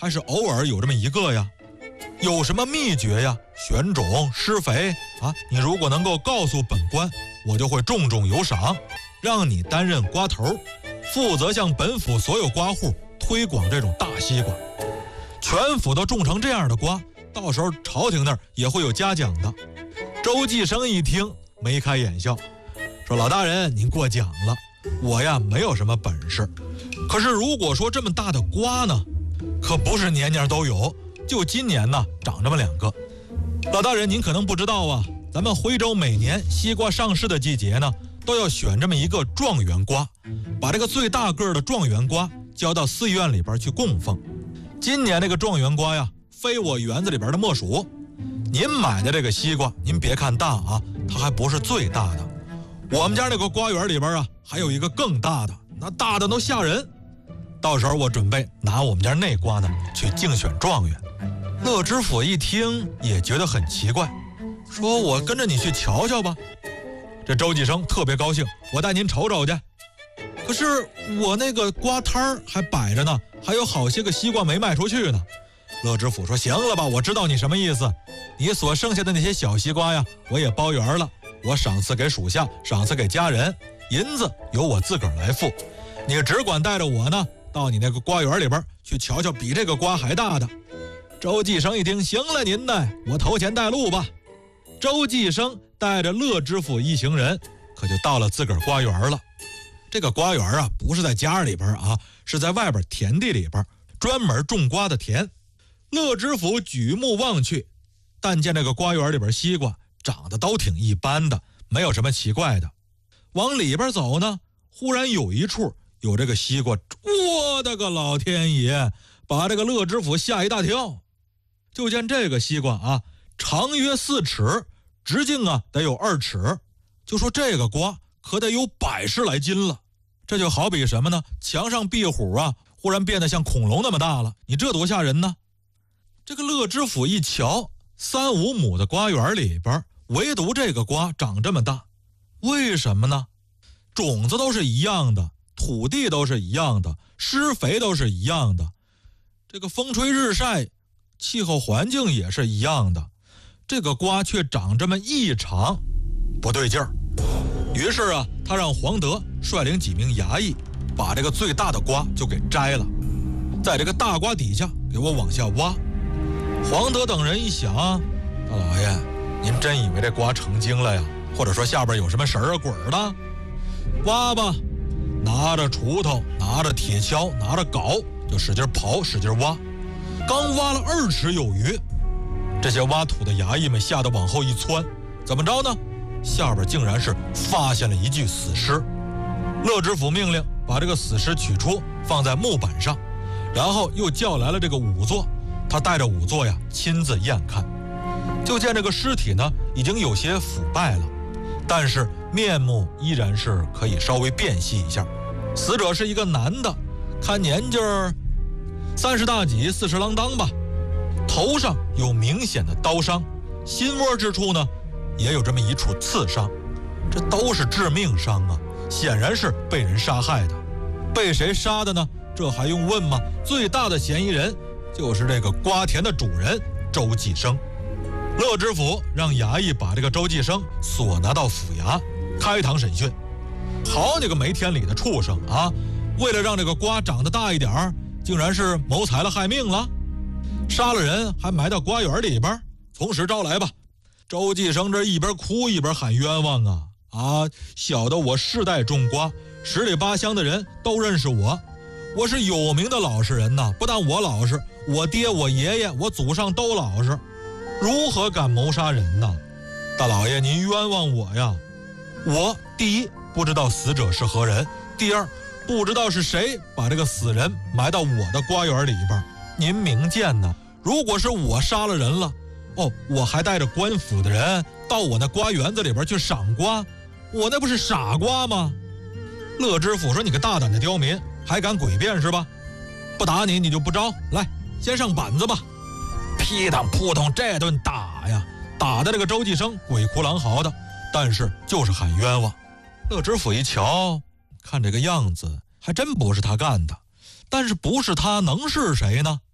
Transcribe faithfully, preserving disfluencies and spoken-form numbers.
还是偶尔有这么一个呀？有什么秘诀呀？选种施肥啊？你如果能够告诉本官，我就会重重有赏，让你担任瓜头，负责向本府所有瓜户推广这种大西瓜。全府都种成这样的瓜，到时候朝廷那儿也会有嘉奖的。周继生一听眉开眼笑，说老大人您过奖了，我呀没有什么本事，可是如果说这么大的瓜呢，可不是年年都有，就今年呢长这么两个。老大人您可能不知道啊，咱们徽州每年西瓜上市的季节呢，都要选这么一个状元瓜，把这个最大个的状元瓜交到寺院里边去供奉。今年这个状元瓜呀，非我园子里边的莫属。您买的这个西瓜，您别看大啊，它还不是最大的。我们家那个瓜园里边啊，还有一个更大的，那大的都吓人。到时候我准备拿我们家那瓜呢去竞选状元。乐知府一听也觉得很奇怪，说我跟着你去瞧瞧吧。这周继生特别高兴，我带您瞅瞅去。可是我那个瓜摊儿还摆着呢，还有好些个西瓜没卖出去呢。乐知府说行了吧，我知道你什么意思，你所剩下的那些小西瓜呀，我也包圆了，我赏赐给属下，赏赐给家人，银子由我自个儿来付，你只管带着我呢到你那个瓜园里边去瞧瞧比这个瓜还大的。周继生一听，行了您呢，我头前带路吧。周继生带着乐知府一行人可就到了自个儿瓜园了。这个瓜园啊，不是在家里边啊，是在外边田地里边，专门种瓜的田。乐知府举目望去，但见这个瓜园里边西瓜长得都挺一般的，没有什么奇怪的。往里边走呢，忽然有一处有这个西瓜，我的个老天爷，把这个乐知府吓一大跳。就见这个西瓜啊，长约四尺，直径啊得有二尺，就说这个瓜可得有百十来斤了。这就好比什么呢？墙上壁虎啊，忽然变得像恐龙那么大了，你这多吓人呢！这个乐知府一瞧，三五亩的瓜园里边，唯独这个瓜长这么大，为什么呢？种子都是一样的，土地都是一样的，施肥都是一样的，这个风吹日晒，气候环境也是一样的，这个瓜却长这么异常，不对劲儿。于是啊，他让黄德率领几名衙役，把这个最大的瓜就给摘了，在这个大瓜底下给我往下挖。黄德等人一想，大老爷，您真以为这瓜成精了呀？或者说下边有什么神儿啊鬼儿的？挖吧，拿着锄头，拿着铁锹，拿着镐，就使劲刨，使劲挖。刚挖了二尺有余，这些挖土的衙役们吓得往后一窜，怎么着呢？下边竟然是发现了一具死尸。乐知府命令把这个死尸取出，放在木板上，然后又叫来了这个仵作，他带着仵作呀亲自验看。就见这个尸体呢已经有些腐败了，但是面目依然是可以稍微辨析一下。死者是一个男的，看年纪儿三十大几四十郎当吧，头上有明显的刀伤，心窝之处呢也有这么一处刺伤，这都是致命伤啊，显然是被人杀害的。被谁杀的呢？这还用问吗？最大的嫌疑人就是这个瓜田的主人周继生。乐知府让衙役把这个周继生索拿到府衙开堂审讯。好你个没天理的畜生啊，为了让这个瓜长得大一点儿，竟然是谋财了害命了，杀了人还埋到瓜园里边，从实招来吧。周继生这一边哭一边喊冤枉啊啊！小的我世代种瓜，十里八乡的人都认识我，我是有名的老实人呐。不但我老实，我爹我爷爷我祖上都老实，如何敢谋杀人呢？大老爷您冤枉我呀！我第一不知道死者是何人，第二不知道是谁把这个死人埋到我的瓜园里边。您明鉴呢？如果是我杀了人了，哦，我还带着官府的人到我那瓜园子里边去赏瓜，我那不是傻瓜吗？乐知府说：“你个大胆的刁民，还敢诡辩是吧？不打你你就不招，来，先上板子吧！”劈当扑通这顿打呀，打的这个周继生鬼哭狼嚎的，但是就是喊冤枉。乐知府一瞧，看这个样子还真不是他干的，但是不是他能是谁呢？